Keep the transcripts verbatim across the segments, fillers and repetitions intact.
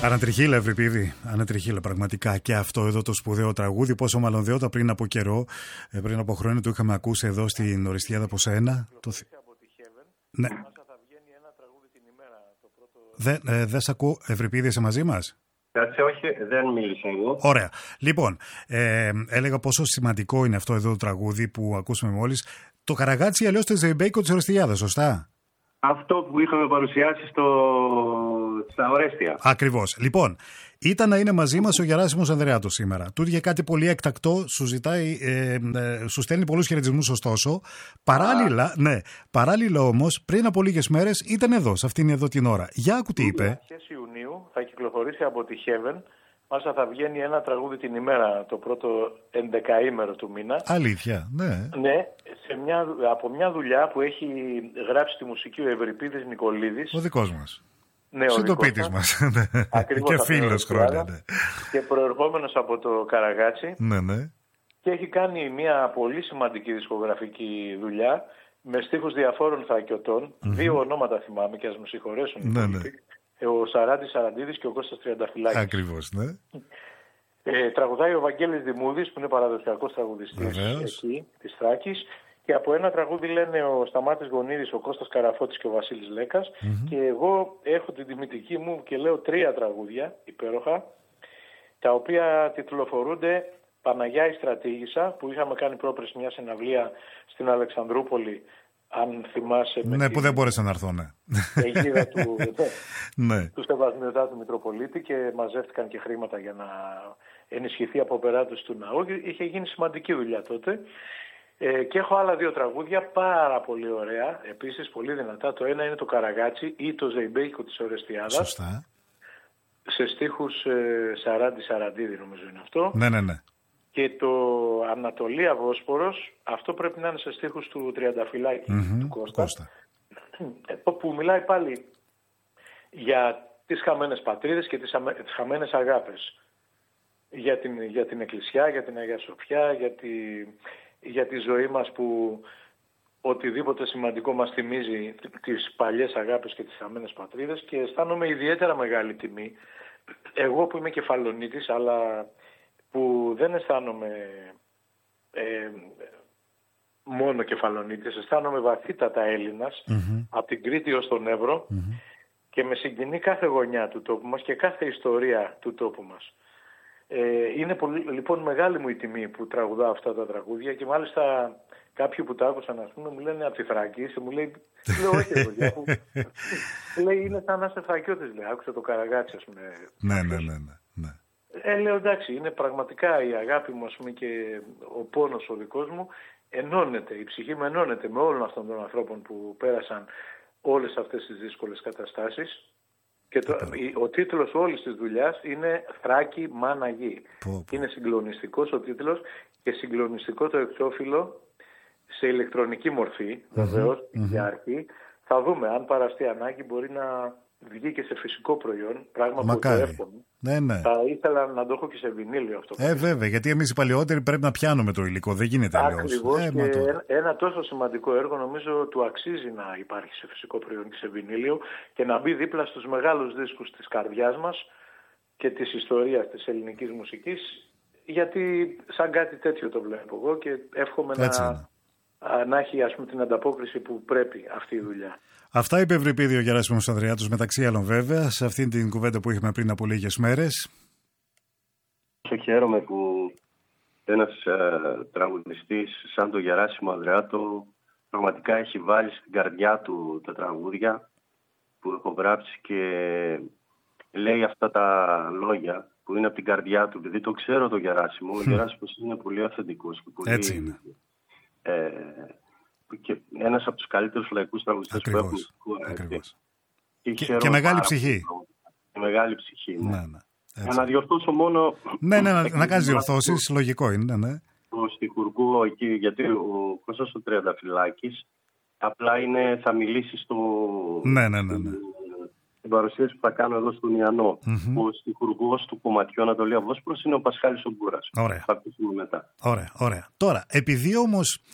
Ανατριχίλα, Ευρυπίδη, ανατριχίλα πραγματικά. Και αυτό εδώ το σπουδαίο τραγούδι, πόσο μάλλον διότι πριν από καιρό, πριν από χρόνια το είχαμε ακούσει εδώ στην Οριστιάδα από σένα. Το... Ναι. Δεν ε, δε σ' ακούω, Ευρυπίδη, είσαι μαζί μας? Κάτσε, όχι, δεν μίλησα εγώ. Ωραία. Λοιπόν, ε, έλεγα πόσο σημαντικό είναι αυτό εδώ το τραγούδι που ακούσαμε μόλις. Το Καραγάτσι, αλλιώς το Ζεϊμπέικο της Οριστιάδας, σωστά? Αυτό που είχαμε παρουσιάσει στο... στα Ορέστια. Ακριβώς. Λοιπόν, ήταν να είναι μαζί μας ο Γεράσιμος Ανδρεάτος σήμερα. Του είχε κάτι πολύ έκτακτο, σου ζητάει, ε, ε, σου στέλνει πολλούς χαιρετισμούς, ωστόσο. Παράλληλα, ναι, παράλληλα όμως, πριν από λίγες μέρες ήταν εδώ, σε αυτήν εδώ την ώρα. Για άκου τι είπε. Αρχές Ιουνίου θα κυκλοφορήσει από τη Heaven. Μάλιστα θα βγαίνει ένα τραγούδι την ημέρα, το πρώτο ενδεκαήμερο του μήνα. Αλήθεια, ναι. Ναι, σε μια, από μια δουλειά που έχει γράψει τη μουσική ο Ευρυπίδης Νικολίδης. Ο δικός μας. Ναι, συντοπίτης μας. Και φίλος χρόνια. Ναι. Και προερχόμενος από το Καραγάτσι. Ναι, ναι. Και έχει κάνει μια πολύ σημαντική δισκογραφική δουλειά με στίχους διαφόρων θακιωτών. Mm-hmm. Δύο ονόματα θυμάμαι και ας μου συγχωρέσουν. Ναι, ναι. Ο Σαράντης Σαραντίδης και ο Κώστας Τριανταφυλάκης. Ακριβώς, ναι. Ε, τραγουδάει ο Βαγγέλης Δημούδης που είναι παραδοσιακός τραγουδιστής εκεί της Θράκης. Και από ένα τραγούδι λένε ο Σταμάτης Γονίδης, ο Κώστας Καραφώτης και ο Βασίλης Λέκας. Mm-hmm. Και εγώ έχω την τιμητική μου και λέω τρία τραγούδια υπέροχα, τα οποία τιτλοφορούνται Παναγιά η Στρατήγισσα, που είχαμε κάνει πρόπερση μια συναυλία στην Αλεξανδρούπολη, αν θυμάσαι. Ναι, με που δεν μπόρεσα να έρθω, ναι. Αιγίδα του, ναι. του Σεβασμιωτάτου Μητροπολίτη και μαζεύτηκαν και χρήματα για να ενισχυθεί από περάτωση του ναού. Είχε γίνει σημαντική δουλειά τότε. Ε, και έχω άλλα δύο τραγούδια πάρα πολύ ωραία, επίσης πολύ δυνατά. Το ένα είναι το Καραγάτσι ή το Ζεϊμπέικο της Ορεστιάδας. Σωστά. Σε στίχους ε, Σαράντη Σαραντίδη νομίζω είναι αυτό. Ναι, ναι, ναι. Και το Ανατολία Βόσπορος, αυτό πρέπει να είναι σε στίχους του Τριανταφυλάκη, mm-hmm, του Κώστα. Κώστα. Που μιλάει πάλι για τις χαμένες πατρίδες και τις, αμε, τις χαμένες αγάπες. Για την, για την Εκκλησιά, για την Αγία Σοφιά, για τη... για τη ζωή μας που οτιδήποτε σημαντικό μας θυμίζει τις παλιές αγάπες και τις χαμένες πατρίδες, και αισθάνομαι ιδιαίτερα μεγάλη τιμή. Εγώ που είμαι κεφαλονίτης, αλλά που δεν αισθάνομαι ε, μόνο κεφαλονίτης, αισθάνομαι βαθύτατα Έλληνας, mm-hmm. από την Κρήτη ως τον Εύρο, mm-hmm. και με συγκινεί κάθε γωνιά του τόπου μας και κάθε ιστορία του τόπου μας. Ε, είναι πολύ, λοιπόν μεγάλη μου η τιμή που τραγουδάω αυτά τα τραγούδια, και μάλιστα κάποιοι που τα άκουσαν, ας πούμε, μου λένε από τη Θράκη, και μου λέει, λέω όχι εγώ, λέει είναι σαν να είστε Θρακιώτες, λέει, άκουσα το Καραγάτσι, ας πούμε. Ναι, ναι, ναι, ναι. Ε, λέω εντάξει, είναι πραγματικά η αγάπη μου, ας πούμε, και ο πόνος ο δικός μου ενώνεται, η ψυχή μου ενώνεται με όλων αυτών των ανθρώπων που πέρασαν όλες αυτές τις δύσκολες καταστάσεις. Και το, ο τίτλος όλης της δουλειάς είναι Θράκη Μάνα Γη. Πω, πω. Είναι συγκλονιστικός ο τίτλος και συγκλονιστικό το εξώφυλλο σε ηλεκτρονική μορφή, βεβαίως, mm-hmm. για αρχή. Θα δούμε, αν παραστεί ανάγκη μπορεί να βγει και σε φυσικό προϊόν, πράγμα Μακάρι. που το εύχομαι. Ναι, ναι. Θα ήθελα να το έχω και σε βινίλιο αυτό. Ε, βέβαια, γιατί εμείς οι παλαιότεροι πρέπει να πιάνουμε το υλικό, δεν γίνεται αλλιώς. Ακριβώς, ε, και ένα, ένα τόσο σημαντικό έργο νομίζω του αξίζει να υπάρχει σε φυσικό προϊόν και σε βινίλιο και να μπει δίπλα στους μεγάλους δίσκους της καρδιάς μας και της ιστορίας της ελληνικής μουσικής, γιατί σαν κάτι τέτοιο το βλέπω εγώ και εύχομαι να, να έχει, ας πούμε, την ανταπόκριση που πρέπει αυτή η δουλειά. Αυτά είπε Ευρυπίδη ο Γεράσιμος Ανδρεάτος, μεταξύ άλλων βέβαια, σε αυτήν την κουβέντα που είχαμε πριν από λίγες μέρες. Χαίρομαι που ένας ε, τραγουδιστής σαν τον Γεράσιμο Ανδρεάτο πραγματικά έχει βάλει στην καρδιά του τα τραγούδια που έχω γράψει και λέει αυτά τα λόγια που είναι από την καρδιά του. Δηλαδή το ξέρω το Γεράσιμο, ο Γεράσιμος είναι πολύ αυθεντικός και πολύ... Έτσι είναι. Ε, και ένας από τους καλύτερους λαϊκούς τραγουδιστές που έχουμε. Ακριβώς. Και, και, και μεγάλη ψυχή. Και μεγάλη ψυχή, ναι. ναι, ναι. Για να διορθώσω μόνο... Ναι, ναι, να, να κάνεις διορθώσεις, λογικό είναι, ναι. Το στιχουργό εκεί, γιατί ο Κώστας ο Τριανταφυλάκης απλά είναι, θα μιλήσει στο... Ναι, ναι, ναι, ναι. Στην παρουσίαση που θα κάνω εδώ στον Ιαννό. Mm-hmm. Ο στιχουργός του κομματιού Ανατολία Βόσπορος είναι ο Πασχάλης ο Μπούρας. Ωραία. Θα ακούσουμε μετά. Ωραία, ωραία. Τώρα, επειδή όμως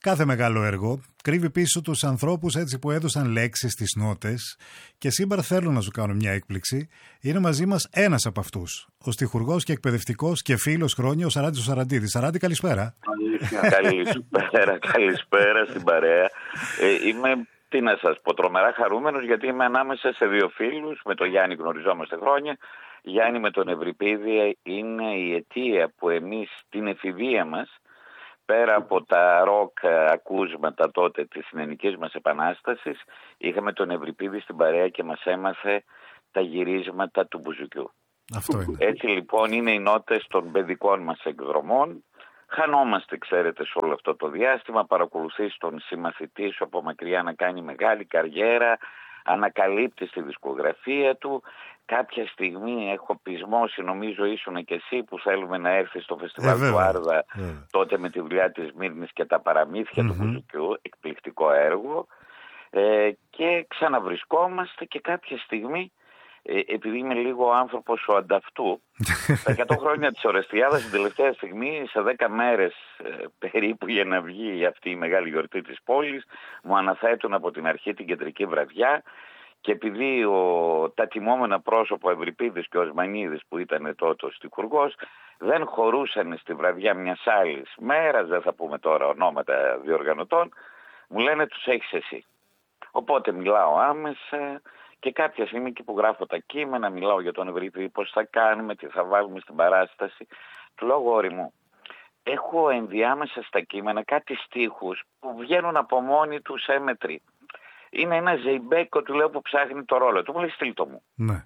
κάθε μεγάλο έργο κρύβει πίσω τους ανθρώπους έτσι που έδωσαν λέξεις στις νότες και σήμερα θέλω να σου κάνω μια έκπληξη. Είναι μαζί μας ένας από αυτούς, ο στιχουργός και εκπαιδευτικός και φίλος χρόνια, ο Σαράντης ο Σαραντίδης. Σαράντη, καλησπέρα. Καλησπέρα, καλησπέρα στην παρέα. Ε, είμαι, τι να σας πω, τρομερά χαρούμενος γιατί είμαι ανάμεσα σε δύο φίλους. Με τον Γιάννη γνωριζόμαστε χρόνια. Γιάννη, με τον Ευρυπίδη είναι η αιτία που εμείς την εφηβεία μας, πέρα από τα ροκ ακούσματα τότε της συνενικής μας επανάστασης, είχαμε τον Ευρυπίδη στην παρέα και μας έμαθε τα γυρίσματα του μπουζουκιού. Αυτό είναι. Έτσι λοιπόν είναι οι νότες των παιδικών μας εκδρομών. Χανόμαστε, ξέρετε, σε όλο αυτό το διάστημα. Παρακολουθείς τον συμμαθητή σου από μακριά να κάνει μεγάλη καριέρα, ανακαλύπτεις τη δισκογραφία του. Κάποια στιγμή έχω πεισμώσει, νομίζω ήσουν και εσύ, που θέλουμε να έρθει στο φεστιβάλ ε, του Άρδα, ε. τότε με τη δουλειά της Μύρνης και τα παραμύθια mm-hmm. του Μπουζουκιού, εκπληκτικό έργο, ε, και ξαναβρισκόμαστε και κάποια στιγμή, ε, επειδή είμαι λίγο άνθρωπος ο ανταυτού, τα εκατό χρόνια της Ορεστιάδας, την τελευταία στιγμή, σε δέκα μέρες ε, περίπου για να βγει αυτή η μεγάλη γιορτή της πόλης, μου αναθέτουν από την αρχή την κεντρική βραδιά. Και επειδή ο, τα τιμόμενα πρόσωπα Ευρυπίδης και Οσμανίδης, που ήταν τότε ο στιχουργός, δεν χωρούσαν στη βραδιά μιας άλλης μέρας, δεν θα πούμε τώρα ονόματα διοργανωτών, μου λένε τους έχεις εσύ. Οπότε μιλάω άμεσα και κάποια στιγμή εκεί που γράφω τα κείμενα, μιλάω για τον Ευρυπίδη, πώς θα κάνουμε, τι θα βάλουμε στην παράσταση. Του λέω, γόρι μου, έχω ενδιάμεσα στα κείμενα κάτι στίχους που βγαίνουν από μόνοι τους έμετροι. Είναι ένα ζεϊμπέκο, του λέω, που ψάχνει το ρόλο του. Μου λέει, στείλ το μου. Ναι.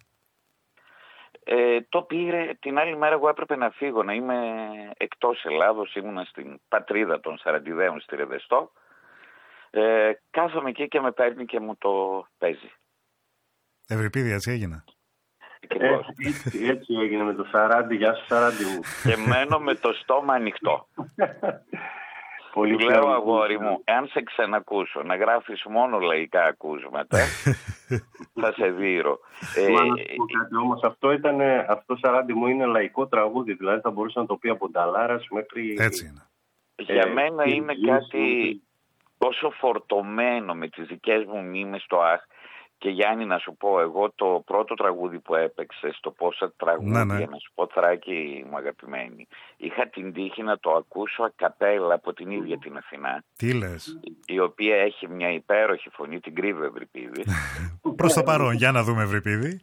Ε, το πήρε. Την άλλη μέρα εγώ έπρεπε να φύγω, να είμαι εκτός Ελλάδος. Ήμουνα στην πατρίδα των Σαραντιδαίων, στη Ρεδεστό. Ε, κάθομαι εκεί και με παίρνει και μου το παίζει. Ευρυπίδη, έτσι έγινε. Έτσι, έτσι έγινε με το Σαράντι. Γεια σου, Σαράντι μου. Και μένω με το στόμα ανοιχτό. Πολύ του λέω, αγόρι μου, εάν σε ξανακούσω να γράφεις μόνο λαϊκά ακούσματα, θα σε δείρω. Ε, Μα, να πω κάτι, όμως αυτό ήταν, αυτό Σαράντι μου, είναι λαϊκό τραγούδι, δηλαδή θα μπορούσε να το πει από Νταλάρας μέχρι... Έτσι είναι. Για ε, μένα ε, είναι ε, κάτι τόσο φορτωμένο με τις δικές μου μνήμες στο αχ. Και Γιάννη, να σου πω, εγώ το πρώτο τραγούδι που έπαιξε στο Πόσα Τραγούδια, ναι, ναι. να σου πω, Θράκη μου αγαπημένη, είχα την τύχη να το ακούσω ακαπέλα από την ίδια την Αθηνά. Τι λες? Η οποία έχει μια υπέροχη φωνή, την κρύβει ο Ευρυπίδης. Προς το παρόν, για να δούμε, Ευρυπίδη.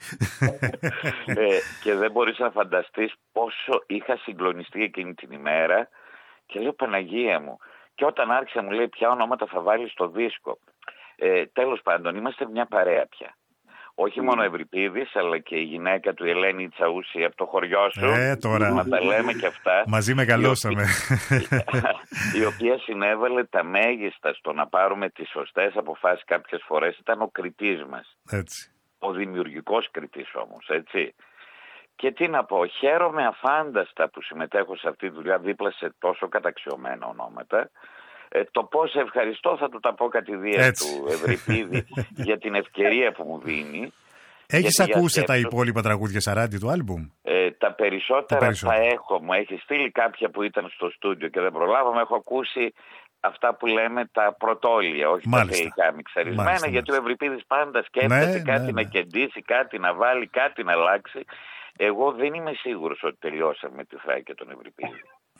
ε, και δεν μπορείς να φανταστείς πόσο είχα συγκλονιστεί εκείνη την ημέρα. Και λέω, Παναγία μου. Και όταν άρχισε μου λέει ποια ονόματα θα βάλει στο δίσκο. Ε, τέλος πάντων, είμαστε μια παρέα πια. Όχι μόνο Ευρυπίδης, αλλά και η γυναίκα του, η Ελένη Τσαούση, από το χωριό σου. Ε, τώρα. Να τα λέμε και αυτά. Μαζί μεγαλώσαμε. Η οποία, η οποία συνέβαλε τα μέγιστα στο να πάρουμε τις σωστές αποφάσεις κάποιες φορές. Ήταν ο κριτής μας. Έτσι. Ο δημιουργικός κριτής όμως, έτσι. Και τι να πω, χαίρομαι αφάνταστα που συμμετέχω σε αυτή τη δουλειά δίπλα σε τόσο καταξιωμένα ονόματα. Ε, το πώς ευχαριστώ θα του τα πω κατηδία του Ευρυπίδη για την ευκαιρία που μου δίνει. Έχεις ακούσει τα υπόλοιπα τραγούδια Σαράντι του άλμπουμ? Ε, τα, περισσότερα τα περισσότερα τα έχω. Μου έχει στείλει κάποια που ήταν στο στούντιο και δεν προλάβαμε. Έχω ακούσει αυτά που λέμε τα πρωτόλια, όχι μάλιστα. τα τελικά μιξαρισμένα, Μάλιστα, γιατί μάλιστα. ο Ευρυπίδης πάντα σκέφτεται ναι, κάτι ναι, ναι. να κεντήσει, κάτι να βάλει, κάτι να αλλάξει. Εγώ δεν είμαι σίγουρος ότι τελειώσαμε με τη Θράκη και τον Ευρυπίδη.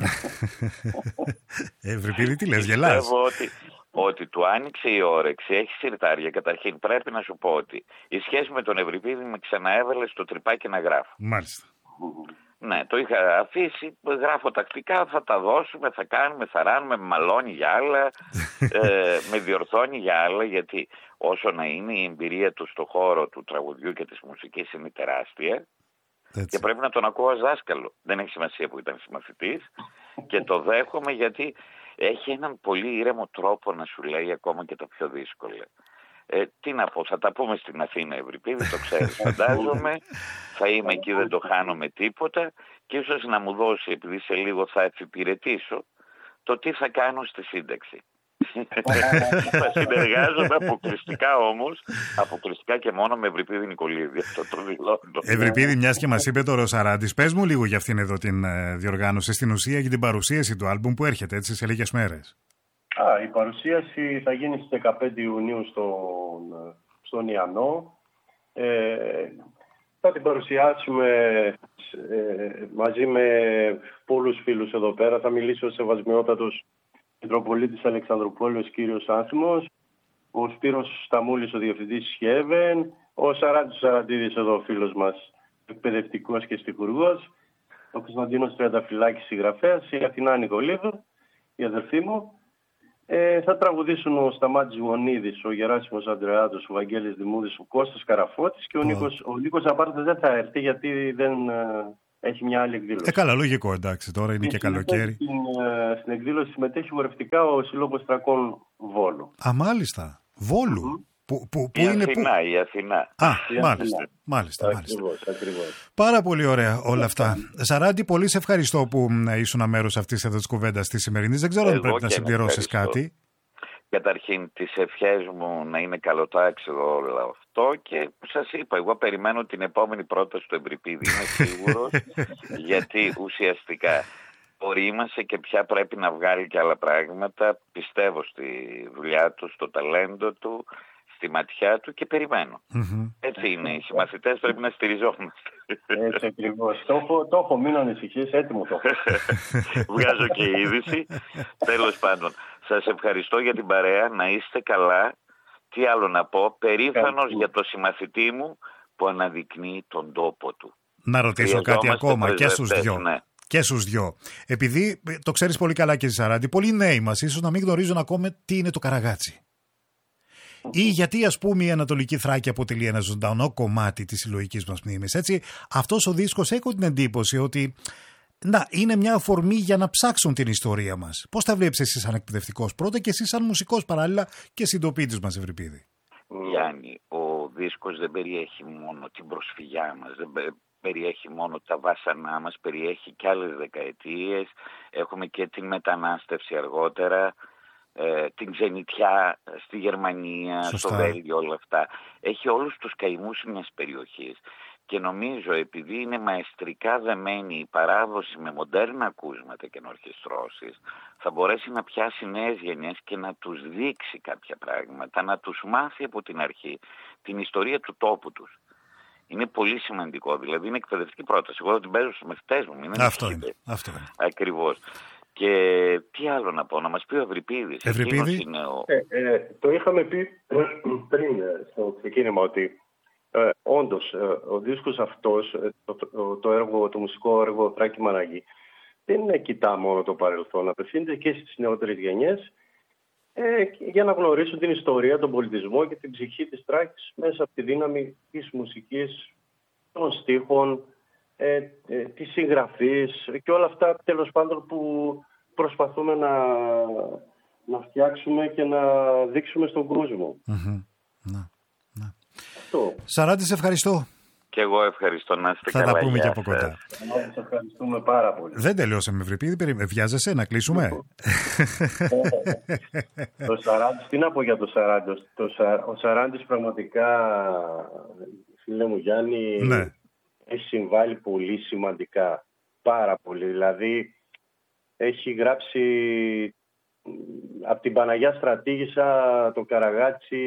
Ευρυπίδη, τι λες, γελάς? Πιστεύω ότι, ότι του άνοιξε η όρεξη, έχει συρτάρια. Καταρχήν πρέπει να σου πω ότι η σχέση με τον Ευρυπίδη με ξαναέβαλε στο τρυπάκι να γράφω. Μάλιστα. Ναι, το είχα αφήσει, γράφω τακτικά, θα τα δώσουμε, θα κάνουμε, θα ράνουμε, με μαλώνει για άλλα, ε, με διορθώνει για άλλα, γιατί όσο να είναι η εμπειρία του στο χώρο του τραγουδιού και της μουσικής είναι τεράστια. Έτσι. Και πρέπει να τον ακούω ως δάσκαλο. Δεν έχει σημασία που ήταν συμμαθητής και το δέχομαι γιατί έχει έναν πολύ ήρεμο τρόπο να σου λέει ακόμα και τα πιο δύσκολα. Ε, τι να πω, θα τα πούμε στην Αθήνα, Ευρυπίδη, το ξέρεις, φαντάζομαι. Θα είμαι εκεί, δεν το χάνω με τίποτα και ίσως να μου δώσει, επειδή σε λίγο θα εφυπηρετήσω, το τι θα κάνω στη σύνταξη. Θα συνεργάζομαι αποκλειστικά όμως, αποκλειστικά και μόνο με Ευρυπίδη Νικολίδη. Αυτό το δηλώνω. Ευρυπίδη, μιας και μας είπε τώρα ο Σαράντης, πες μου λίγο για αυτήν εδώ την διοργάνωση, στην ουσία για την παρουσίαση του άλμπουμ που έρχεται έτσι σε λίγες μέρες. Α, Α, η παρουσίαση θα γίνει στις δεκαπέντε Ιουνίου στον, στον Ιαννό. Ε, θα την παρουσιάσουμε ε, μαζί με πολλούς φίλους εδώ πέρα. Θα μιλήσει ο Σεβασμιότατος Μητροπολίτης Αλεξανδρουπόλεως κύριος Άνθιμος, ο Σπύρος Σταμούλης ο Διευθυντής Σχέβεν, ο Σαράντης Σαραντίδης εδώ ο φίλος μας εκπαιδευτικός και στιχουργός, ο Κωνσταντίνος Τριανταφυλάκης συγγραφέας, η Αθηνά Νικολίδου, η αδερφή μου. Ε, θα τραγουδήσουν ο Σταμάτης Γονίδης, ο Γεράσιμος Ανδρεάτος, ο Βαγγέλης Δημούδης, ο Κώστας Καραφώτης και ο, oh. Νίκος, ο Νίκος Απάρτας δεν θα έρθει γιατί δεν ε, έχει μια άλλη εκδήλωση. Ε, καλά, λογικό, εντάξει, τώρα είναι και, και καλοκαίρι. Στην, ε, στην εκδήλωση συμμετέχει χορευτικά ο Σύλλογος Τρακών Βόλου. Α, μάλιστα. Βόλου. Mm-hmm. Που, που, που η, είναι Αθηνά, που... η Αθηνά. Α, η μάλιστα, Αθηνά. μάλιστα, μάλιστα. Ακριβώς, ακριβώς. Πάρα πολύ ωραία όλα αυτά. Σαράντη, πολύ σε ευχαριστώ που ήσουν μέρος αυτής εδώ της κουβέντας της σημερινής. Δεν ξέρω αν πρέπει να συμπληρώσεις κάτι. Καταρχήν τις ευχές μου να είναι καλοτάξιδο όλο αυτό και σας είπα, εγώ περιμένω την επόμενη πρόταση του Ευρυπίδη, είμαι σίγουρος, γιατί ουσιαστικά ορίμασε και πια πρέπει να βγάλει και άλλα πράγματα. Πιστεύω στη δουλειά του, στο ταλέντο του, στη ματιά του και περιμένω. Mm-hmm. Έτσι είναι, οι συμμαθητές πρέπει να στηριζόμαστε. Έτσι ακριβώς. Το έχω, το έχω, μην ανησυχείς, έτοιμο το έχω. Βγάζω και είδηση. Τέλος πάντων, σας ευχαριστώ για την παρέα, να είστε καλά. Τι άλλο να πω, περήφανος για το συμμαθητή μου που αναδεικνύει τον τόπο του. Να ρωτήσω κάτι ακόμα και στους δυο. Ναι. Και στους δυο. Επειδή το ξέρεις πολύ καλά και εσύ Σαράντη, πολλοί νέοι μας ίσως να μην γνωρίζουν ακόμα τι είναι το Καραγάτσι. Ή γιατί ας πούμε η Ανατολική Θράκη αποτελεί ένα ζωντανό κομμάτι της συλλογικής μας μνήμης. Έτσι, αυτός ο δίσκος έχω την εντύπωση ότι να, είναι μια αφορμή για να ψάξουν την ιστορία μας. Πώς τα βλέπεις εσύ σαν εκπαιδευτικός πρώτα και εσύ σαν μουσικός παράλληλα και συντοπίτης μας, Ευρυπίδη? Γιάννη, ο δίσκος δεν περιέχει μόνο την προσφυγιά μας, δεν περιέχει μόνο τα βάσανά μας, περιέχει και άλλες δεκαετίες, έχουμε και την μετανάστευση αργότερα, ε, την ξενιτιά στη Γερμανία, Σωστά. στο Βέλγιο, όλα αυτά. Έχει όλους τους καημούς μιας περιοχής και νομίζω επειδή είναι μαεστρικά δεμένη η παράδοση με μοντέρνα ακούσματα και ορχιστρώσεις, θα μπορέσει να πιάσει νέες γενιές και να τους δείξει κάποια πράγματα, να τους μάθει από την αρχή την ιστορία του τόπου τους. Είναι πολύ σημαντικό, δηλαδή είναι εκπαιδευτική πρόταση. Εγώ την παίζω στους μαθητές μου. Είναι αυτό, είναι, αυτό είναι. Ακριβώς. Και τι άλλο να πω, να μας πει ο Ευρυπίδης. Ευρυπίδη. Ο... Ε, ε, το είχαμε πει πριν στο ξεκίνημα ότι ε, όντως ε, ο δίσκος αυτός, ε, το, το, το, έργο, το μουσικό έργο Θράκη Μαραγή, δεν κοιτά μόνο το παρελθόν, απευθύνεται και στις νεότερες γενιές ε, για να γνωρίσουν την ιστορία, τον πολιτισμό και την ψυχή της Θράκης μέσα από τη δύναμη της μουσικής, των στίχων, ε, ε, της συγγραφής και όλα αυτά τέλος πάντων που προσπαθούμε να, να φτιάξουμε και να δείξουμε στον κόσμο. Mm-hmm. Να, να. Αυτό. Σαράντη, σε ευχαριστώ. Και εγώ ευχαριστώ, να είστε Θα καλά. Θα τα πούμε και από κοντά. Σας ευχαριστούμε πάρα πολύ. Δεν τελειώσαμε, Ευρυπίδη. Βιάζεσαι να κλείσουμε? Το Σαράντης, τι να πω για το Σαράντης. Το Σα, ο Σαράντης πραγματικά, φίλε μου Γιάννη, ναι. έχει συμβάλει πολύ σημαντικά. Πάρα πολύ. Δηλαδή, έχει γράψει από την Παναγιά Στρατήγισσα, το Καραγάτσι.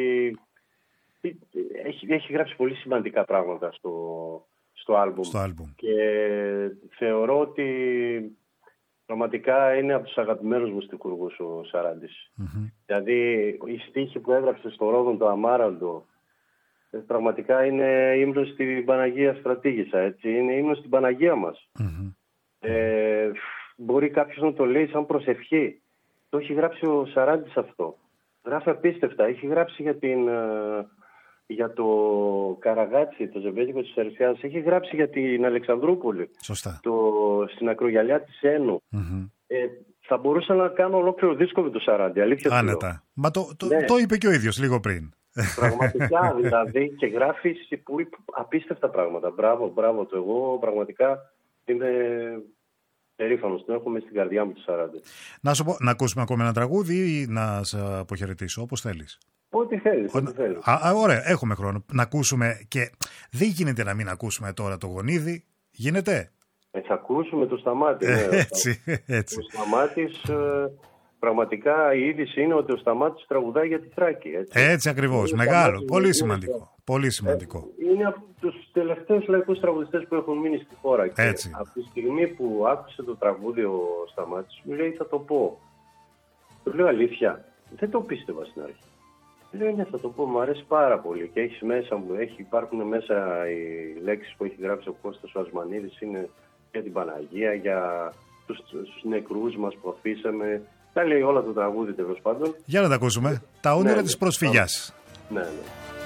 Έχει, έχει γράψει πολύ σημαντικά πράγματα στο, στο άλμπουμ. Στο άλμπουμ. Και θεωρώ ότι πραγματικά είναι από τους αγαπημένους μου στιχουργούς ο Σαράντης. Mm-hmm. Δηλαδή η στίχη που έγραψε στο Ρόδον το Αμάραντο πραγματικά είναι ύμνος στην Παναγία Στρατήγισσα, έτσι. Είναι ύμνος στην Παναγία μας. Mm-hmm. Ε, μπορεί κάποιος να το λέει σαν προσευχή. Το έχει γράψει ο Σαράντης αυτό. Γράφει απίστευτα. Έχει γράψει για την... για το Καραγάτσι, το ζευγάρι της Ερσιάς. Έχει γράψει για την Αλεξανδρούπολη. Σωστά. Το, στην ακρογιαλιά της Ένου. Mm-hmm. Ε, θα μπορούσα να κάνω ολόκληρο δίσκο με το Σαράντη. Αλήθεια. Άνετα. Μα το, το, ναι. το είπε και ο ίδιος λίγο πριν. Πραγματικά δηλαδή και γράφει απίστευτα πράγματα. Μπράβο, μπράβο το. Εγώ πραγματικά είμαι περήφανος. Το έχουμε στην καρδιά μου το Σαράντη. Να σου πω, να ακούσουμε ακόμα ένα τραγούδι ή να σε αποχαιρετήσω, όπως θέλεις? Ό,τι θέλεις, ό,τι θέλεις. Α, α, ωραία, έχουμε χρόνο να ακούσουμε και δεν γίνεται να μην ακούσουμε τώρα το Γονίδι. Γίνεται? Έτσι ακούσουμε το Σταμάτη. Ναι, έτσι, έτσι. Ο Σταμάτης, πραγματικά η είδηση είναι ότι ο Σταμάτης τραγουδάει για τη Θράκη. Έτσι, έτσι ακριβώς. Μεγάλο. Πολύ σημαντικό. Πολύ σημαντικό. Είναι από τους τελευταίους λαϊκούς τραγουδιστές που έχουν μείνει στη χώρα. Και έτσι. από τη στιγμή που άκουσε το τραγούδι ο Σταμάτης, μου λέει θα το πω. Του λέω αλήθεια. Δεν το πίστευα στην αρχή. Λέω ναι, θα το πω, μου αρέσει πάρα πολύ. Και έχει μέσα μου, έχει, υπάρχουν μέσα οι λέξεις που έχει γράψει ο Κώστας ο Ασμανίδης, είναι για την Παναγία, για τους, τους νεκρούς μας που αφήσαμε. Τα λέει όλα το τραγούδι τέλος πάντων. Για να τα ακούσουμε. Τα όνειρα ναι, της προσφυγιάς. Ναι, ναι.